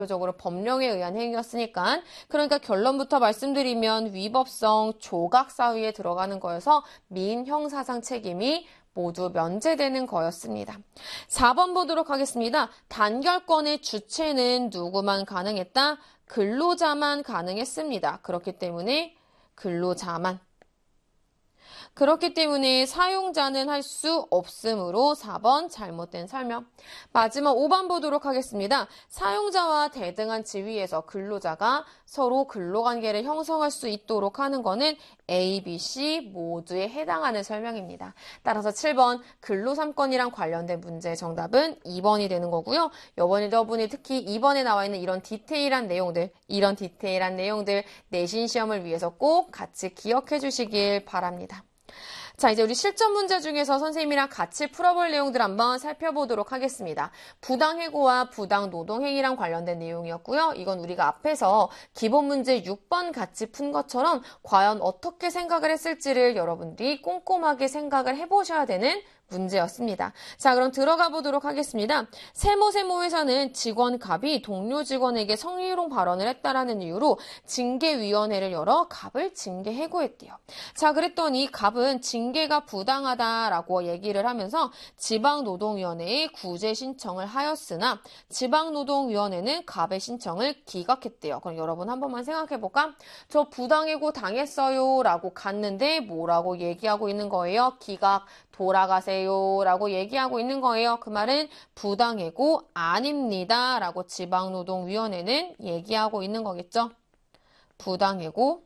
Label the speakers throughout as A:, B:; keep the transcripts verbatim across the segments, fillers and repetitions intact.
A: 적으로 법령에 의한 행위였으니까 그러니까 결론부터 말씀드리면 위법성 조각 사유에 들어가는 거여서 민형사상 책임이 모두 면제되는 거였습니다. 사 번 보도록 하겠습니다. 단결권의 주체는 누구만 가능했다? 근로자만 가능했습니다. 그렇기 때문에 근로자만. 그렇기 때문에 사용자는 할 수 없으므로 사 번 잘못된 설명. 마지막 오 번 보도록 하겠습니다. 사용자와 대등한 지위에서 근로자가 서로 근로관계를 형성할 수 있도록 하는 것은 A, B, C 모두에 해당하는 설명입니다. 따라서 칠 번 근로 삼 권이랑 관련된 문제의 정답은 이 번이 되는 거고요. 이번에 여러분이 특히 이 번에 나와 있는 이런 디테일한 내용들, 이런 디테일한 내용들 내신 시험을 위해서 꼭 같이 기억해 주시길 바랍니다. 자, 이제 우리 실전 문제 중에서 선생님이랑 같이 풀어볼 내용들 한번 살펴보도록 하겠습니다. 부당해고와 부당노동행위랑 관련된 내용이었고요. 이건 우리가 앞에서 기본 문제 육 번 같이 푼 것처럼 과연 어떻게 생각을 했을지를 여러분들이 꼼꼼하게 생각을 해보셔야 되는 문제였습니다. 자, 그럼 들어가 보도록 하겠습니다. 세모세모 회사는 직원 갑이 동료 직원에게 성희롱 발언을 했다라는 이유로 징계위원회를 열어 갑을 징계 해고했대요. 자, 그랬더니 갑은 징계가 부당하다라고 얘기를 하면서 지방노동위원회에 구제 신청을 하였으나 지방노동위원회는 갑의 신청을 기각했대요. 그럼 여러분 한 번만 생각해볼까? 저 부당해고 당했어요 라고 갔는데 뭐라고 얘기하고 있는 거예요? 기각, 돌아가세요 라고 얘기하고 있는 거예요. 그 말은 부당해고 아닙니다 라고 지방노동위원회는 얘기하고 있는 거겠죠. 부당해고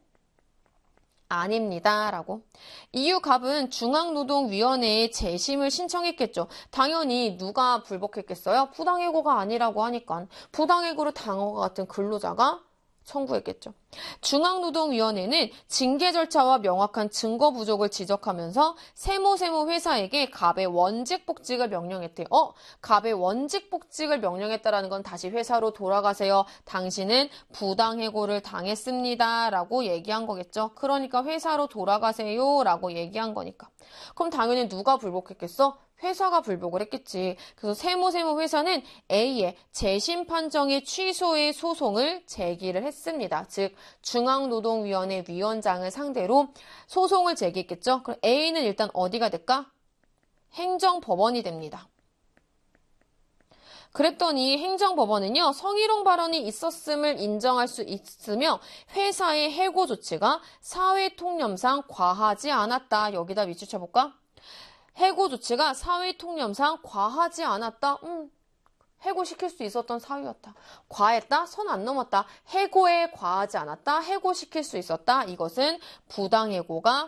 A: 아닙니다 라고. 이유 갑은 중앙노동위원회에 재심을 신청했겠죠. 당연히 누가 불복했겠어요? 부당해고가 아니라고 하니까 부당해고로 당한 것 같은 근로자가 청구했겠죠. 중앙노동위원회는 징계 절차와 명확한 증거 부족을 지적하면서 세모세모 회사에게 갑의 원직 복직을 명령했대요. 어? 갑의 원직 복직을 명령했다라는 건 다시 회사로 돌아가세요. 당신은 부당해고를 당했습니다. 라고 얘기한 거겠죠. 그러니까 회사로 돌아가세요. 라고 얘기한 거니까. 그럼 당연히 누가 불복했겠어? 회사가 불복을 했겠지. 그래서 세모세모 회사는 A의 재심 판정의 취소의 소송을 제기를 했습니다. 즉 중앙노동위원회 위원장을 상대로 소송을 제기했겠죠. 그럼 A는 일단 어디가 될까? 행정법원이 됩니다. 그랬더니 행정법원은요, 성희롱 발언이 있었음을 인정할 수 있으며 회사의 해고 조치가 사회통념상 과하지 않았다. 여기다 위치쳐볼까? 해고 조치가 사회통념상 과하지 않았다. 음, 해고시킬 수 있었던 사유였다. 과했다? 선 안 넘었다. 해고에 과하지 않았다. 해고시킬 수 있었다. 이것은 부당해고가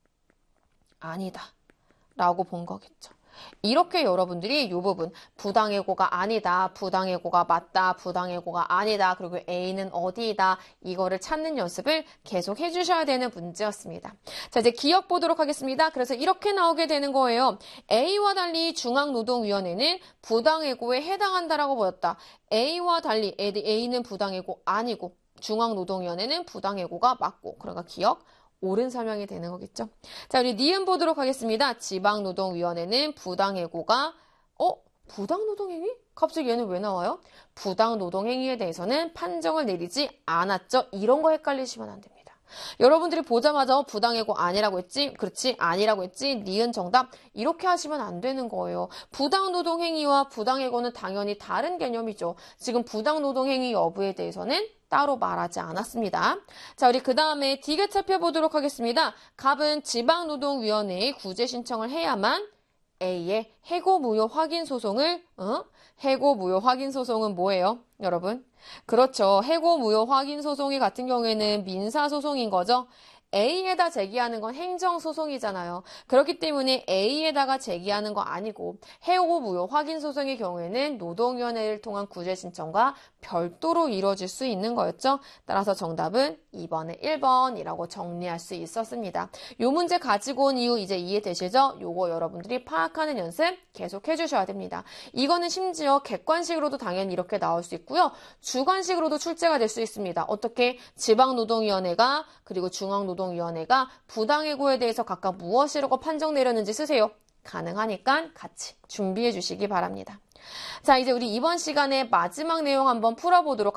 A: 아니다. 라고 본 거겠죠. 이렇게 여러분들이 이 부분 부당해고가 아니다, 부당해고가 맞다, 부당해고가 아니다, 그리고 A는 어디이다 이거를 찾는 연습을 계속 해주셔야 되는 문제였습니다. 자, 이제 기억 보도록 하겠습니다. 그래서 이렇게 나오게 되는 거예요. A와 달리 중앙노동위원회는 부당해고에 해당한다라고 보였다. A와 달리 A는 부당해고 아니고 중앙노동위원회는 부당해고가 맞고, 그러니까 기억 옳은 설명이 되는 거겠죠. 자, 우리 니은 보도록 하겠습니다. 지방노동위원회는 부당해고가 어? 부당노동행위? 갑자기 얘는 왜 나와요? 부당노동행위에 대해서는 판정을 내리지 않았죠. 이런 거 헷갈리시면 안 됩니다. 여러분들이 보자마자 부당해고 아니라고 했지? 그렇지? 아니라고 했지? 니은 정답? 이렇게 하시면 안 되는 거예요. 부당노동행위와 부당해고는 당연히 다른 개념이죠. 지금 부당노동행위 여부에 대해서는 따로 말하지 않았습니다. 자, 우리 그 다음에 디귿 살펴보도록 하겠습니다. 갑은 지방노동위원회에 구제 신청을 해야만 A의 해고무효 확인 소송을, 어? 해고무효 확인 소송은 뭐예요? 여러분? 그렇죠. 해고무효 확인 소송이 같은 경우에는 민사소송인 거죠. A에다 제기하는 건 행정소송이잖아요. 그렇기 때문에 A에다가 제기하는 거 아니고 해고무효 확인소송의 경우에는 노동위원회를 통한 구제 신청과 별도로 이루어질 수 있는 거였죠. 따라서 정답은 이 번에 일 번이라고 정리할 수 있었습니다. 이 문제 가지고 온 이유 이제 이해되시죠? 요거 여러분들이 파악하는 연습 계속 해주셔야 됩니다. 이거는 심지어 객관식으로도 당연히 이렇게 나올 수 있고요. 주관식으로도 출제가 될 수 있습니다. 어떻게? 지방노동위원회가 그리고 중앙노동 노동위원회가 부당해고에 대해서 각각 무엇이라고 판정 내렸는지 쓰세요. 가능하니까 같이 준비해 주시기 바랍니다. 자, 이제 우리 이번 시간에 마지막 내용 한번 풀어보도록